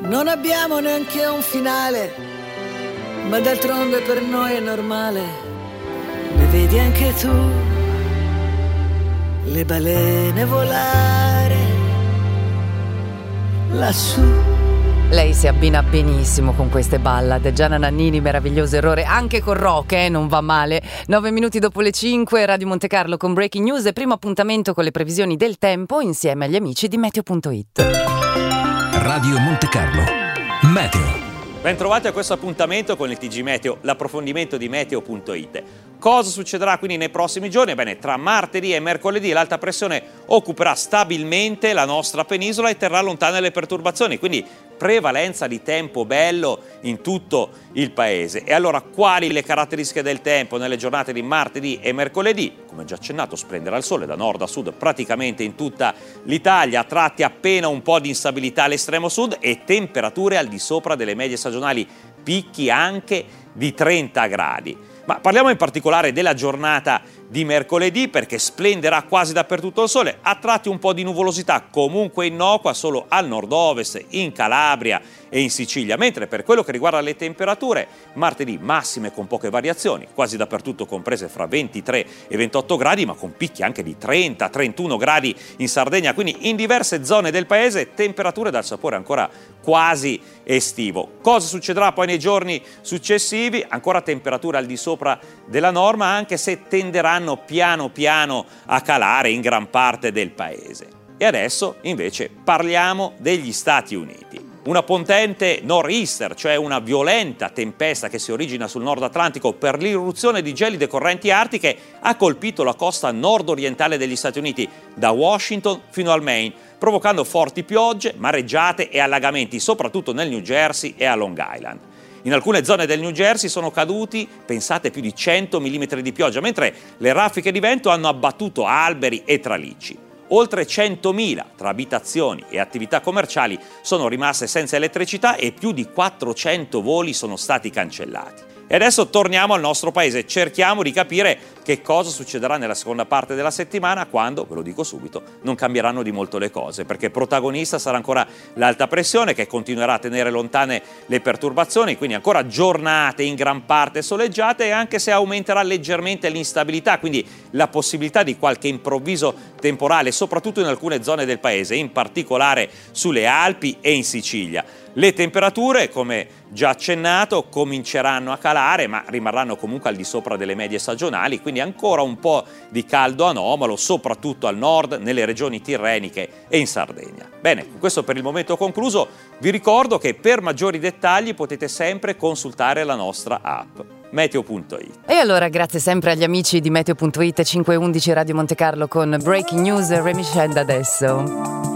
Non abbiamo neanche un finale, ma d'altronde per noi è normale. Ne vedi anche tu le balene volare lassù. Lei si abbina benissimo con queste ballad. Gianna Nannini, meraviglioso errore, anche con rock, non va male. 9 minuti dopo le 5, Radio Monte Carlo con Breaking News e primo appuntamento con le previsioni del tempo insieme agli amici di Meteo.it. Radio Monte Carlo, Meteo. Bentrovati a questo appuntamento con il TG Meteo, l'approfondimento di Meteo.it. Cosa succederà quindi nei prossimi giorni? Ebbene, tra martedì e mercoledì l'alta pressione occuperà stabilmente la nostra penisola e terrà lontane le perturbazioni, quindi prevalenza di tempo bello in tutto il paese. E allora quali le caratteristiche del tempo nelle giornate di martedì e mercoledì? Come già accennato, splenderà il sole da nord a sud praticamente in tutta l'Italia, a tratti appena un po' di instabilità all'estremo sud e temperature al di sopra delle medie stagionali, picchi anche di 30 gradi. Ma parliamo in particolare della giornata di mercoledì perché splenderà quasi dappertutto il sole, a tratti un po' di nuvolosità comunque innocua solo al nord-ovest, in Calabria e in Sicilia, mentre per quello che riguarda le temperature, martedì massime con poche variazioni, quasi dappertutto comprese fra 23 e 28 gradi, ma con picchi anche di 30-31 gradi in Sardegna, quindi in diverse zone del paese temperature dal sapore ancora quasi estivo. Cosa succederà poi nei giorni successivi? Ancora temperature al di sopra della norma, anche se tenderanno piano piano a calare in gran parte del paese. E adesso invece parliamo degli Stati Uniti. Una potente nor'easter, cioè una violenta tempesta che si origina sul nord Atlantico per l'irruzione di gelide correnti artiche, ha colpito la costa nord-orientale degli Stati Uniti, da Washington fino al Maine, provocando forti piogge, mareggiate e allagamenti, soprattutto nel New Jersey e a Long Island. In alcune zone del New Jersey sono caduti, pensate, più di 100 mm di pioggia, mentre le raffiche di vento hanno abbattuto alberi e tralicci. Oltre 100.000 tra abitazioni e attività commerciali sono rimaste senza elettricità e più di 400 voli sono stati cancellati. E adesso torniamo al nostro paese, cerchiamo di capire che cosa succederà nella seconda parte della settimana quando, ve lo dico subito, non cambieranno di molto le cose, perché protagonista sarà ancora l'alta pressione che continuerà a tenere lontane le perturbazioni, quindi ancora giornate in gran parte soleggiate, anche se aumenterà leggermente l'instabilità, quindi la possibilità di qualche improvviso temporale, soprattutto in alcune zone del paese, in particolare sulle Alpi e in Sicilia. Le temperature, come già accennato, cominceranno a calare, ma rimarranno comunque al di sopra delle medie stagionali, quindi ancora un po' di caldo anomalo, soprattutto al nord, nelle regioni tirreniche e in Sardegna. Bene, questo per il momento concluso. Vi ricordo che per maggiori dettagli potete sempre consultare la nostra app. Meteo.it. E allora grazie sempre agli amici di Meteo.it. 5:11 Radio Monte Carlo con Breaking News. Remy Scenda adesso.